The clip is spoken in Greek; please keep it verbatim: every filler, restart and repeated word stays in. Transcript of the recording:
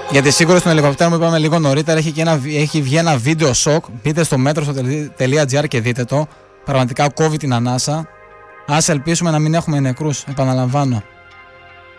Για τη σύγκρουση των ελικοπτέρων που είπαμε λίγο νωρίτερα, έχει, και ένα, έχει βγει ένα βίντεο σοκ. Μπείτε στο metro.gr και δείτε το. Πραγματικά κόβει την ανάσα. Ας ελπίσουμε να μην έχουμε νεκρούς, επαναλαμβάνω.